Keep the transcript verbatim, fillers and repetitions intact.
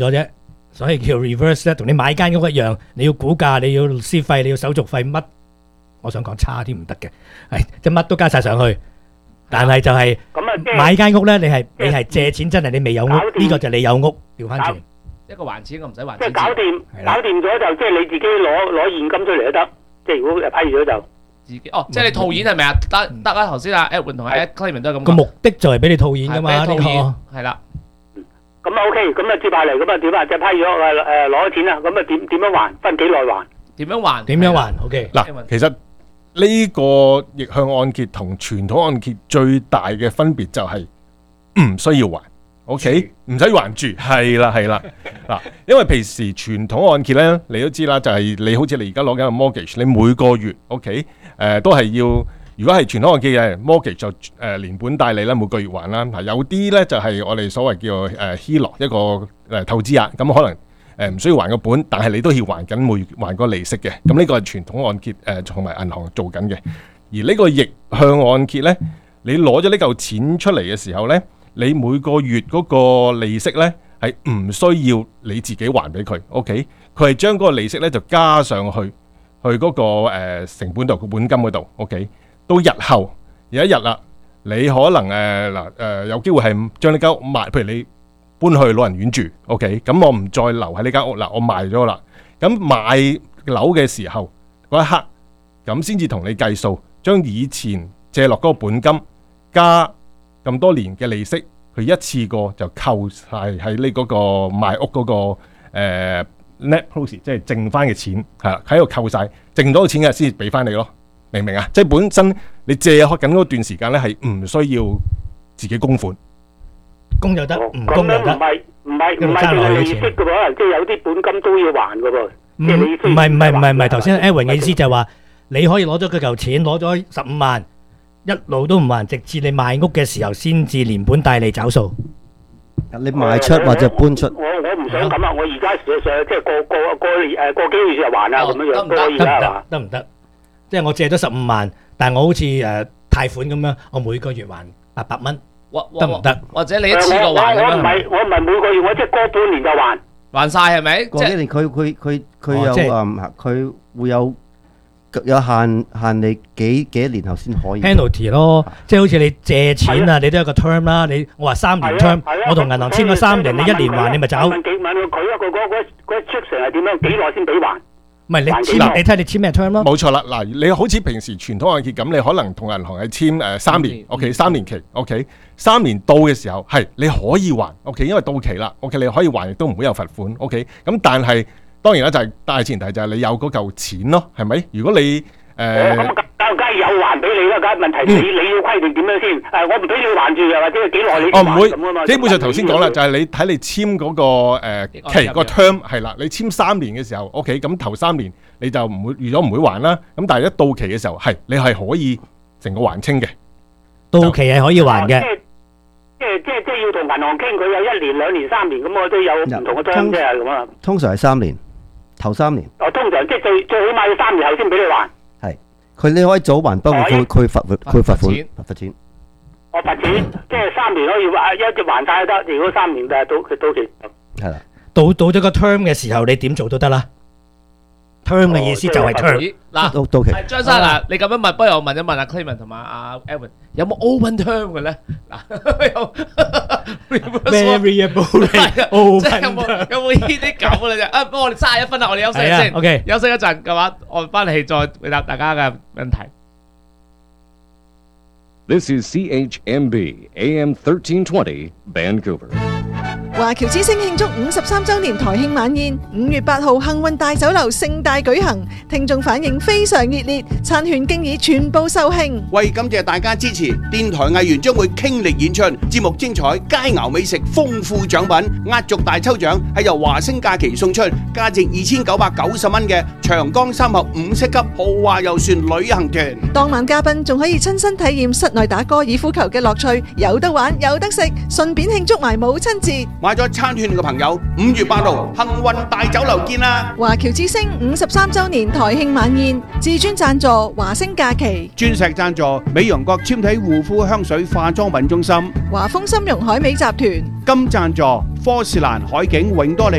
咗啫，所以叫 reverse 咧，同你買間屋一樣，你要估價，你要律師費，你要手續費，乜我想講差啲唔得嘅，係即係乜都加晒上去。但係就係買間屋咧，你係你係借錢真係你未有屋，呢個就你有屋，調翻轉。 一個還錢，我唔使還即係錢。 搞掂，搞掂咗就即係你自己攞攞現金出嚟都得。即係如果批咗就自己哦，即係你套現係咪啊？得得啊！頭先阿 Edwin 同阿 Clayman 都係咁講。 個目的就係俾你套現㗎嘛，呢係俾你套現個係啦。 咁啊 OK，咁啊接下嚟咁啊點啊？即係批咗誒誒攞咗錢啦，咁啊點點樣還？分幾耐還？ 點樣還？ 點樣還？OK。 嗱，其實呢個逆向按揭同傳統按揭最大嘅分別就係唔需要還。OK， 唔使還住，係啦係啦嗱，因為平時傳統按揭咧，你都知啦，就係、是、你好似你而家攞緊個 mortgage，你每個月 OK，誒、呃、都係要，如果係傳統按揭嘅 mortgage 就誒、呃、連本帶利啦，每個月還啦。嗱，有啲咧就係、是、我哋所謂叫誒 H E L O 一個誒投資額，咁可能誒唔需要還個本，但係你都要還緊每月還個利息嘅。咁呢個係傳統按揭誒同埋銀行做緊嘅。而呢個逆向按揭咧，你攞咗呢嚿錢出嚟嘅時候咧，你每個月嗰個利息呢，係唔需要你自己還俾佢 ，OK？佢係將嗰個利息呢就加上去，去嗰、嗰個、呃、成本度個本金嗰度 ，OK？到日後有一日啦，你可能誒嗱誒有機會係將呢間屋賣，譬如你搬去老人院住 ，OK？咁我唔再留喺呢間屋啦，我賣咗啦。咁賣樓嘅時候嗰一刻，咁先至同你計數，將以前借落嗰個本金加咁多年嘅利息，佢一次過就扣晒喺呢嗰個賣屋嗰、嗰個、呃、net proceeds，即係剩翻嘅錢，係啦，喺度扣晒，剩到嘅錢嘅先至俾翻你咯，明唔明啊？即係本身你借開緊嗰段時間咧，係唔需要自己供款， 供又得，唔供又得。 唔係唔係唔係淨係利息嘅喎，可能即係有啲本金都要還嘅噃。 唔唔係唔係唔係唔係，頭先 Edwin 嘅意思就係話，你可以攞咗佢嚿錢，攞咗十五萬。一路都唔還，直至你賣屋嘅時候先至連本帶利找數。 你賣出或者搬出。 我我唔想咁啊！我而家事實上即係過過過誒過幾個月就還啊咁樣樣，可以啦係嘛？ 得唔得？即係我借咗十五萬，但係我好似誒貸款咁樣，我每個月還八百蚊，得唔得？ 或者你一次過還咁樣？ 我唔係我唔係每個月，我即係過半年就還。 還晒係咪？ 過幾年佢佢佢佢有誒，佢會有。有限限你幾幾年後先可以 penalty 咯，即係好似你借錢啊，你都有個 term 啦。你我話三年 term，我同銀行簽咗三年，你一年還你咪走。 問幾問佢啊？佢嗰嗰嗰出成係點樣？幾耐先俾還？ 唔係你簽，你睇你簽咩 term 咯？ 冇錯啦，嗱，你好似平時傳統按揭咁，你可能同銀行係簽誒三年 ，OK， 三年期 ，OK， 三年到嘅時候係你可以還 ，OK， 因為到期啦 ，OK， 你可以還亦都唔會有罰款 ，OK， 咁但係。當然啦，就係大前提就係你有嗰嚿錢咯，係咪？如果你誒， 咁梗梗係有還俾你啦，梗係問題你你要規定點樣先？誒，我唔俾你還住嘅，或者係幾耐你先還咁啊嘛？哦，唔會，基本上頭先講啦，就係你睇你簽嗰個誒期個 term 係啦，你簽三年嘅時候 ，OK，咁頭三年你就唔會預咗唔會還啦。咁但係一到期嘅時候，係你係可以成個還清嘅。 到期係可以還嘅。 即係即係即係要同銀行傾，佢有一年、兩年、三年咁，我都有唔同嘅 term 啫，咁啊。 通常係三年。頭三年， 哦，通常即係最最起碼要三年後先俾你還。 係，佢你可以早還，不過佢佢罰佢罰款，罰錢。 我罰錢，即係三年可以還一直還晒都得。如果三年嘅到佢到期， 係啦， 到到咗個 term 嘅時候，你點做都得啦。term 嘅意思就係 term。 嗱， 到到期。 張生嗱，你咁樣問，不如我問一問阿 Clayman 同埋阿 Edwin，有冇 open term 嘅咧？嗱，有 variable open， 有冇有冇呢啲咁嘅啫？啊，不過我哋三十一分啦，我哋休息先。 OK， 休息一陣嘅話，我翻嚟再回答大家嘅問題。 This is C H M B A M thirteen twenty Vancouver。 華僑之星慶祝五十三週年台慶晚宴，五月八號幸運大酒樓盛大舉行，聽眾反應非常熱烈，餐券經已全部售罄。 為感謝大家支持，電台藝員將會傾力演出，節目精彩，佳肴美食，豐富獎品，壓軸大抽獎係由華星假期送出，價值二千九百九十蚊嘅長江三峽五星級豪華遊船旅行團。 當晚嘉賓仲可以親身體驗室內打高爾夫球嘅樂趣，有得玩有得食，順便慶祝埋母親節。 買咗餐券嘅朋友，五月八號幸運大酒樓見啦！ 華僑之星五十三週年台慶晚宴，至尊贊助華星假期， 鑽石贊助美容國纖體護膚香水化妝品中心， 華豐參茸海味集團， 金贊助科士蘭海景永多利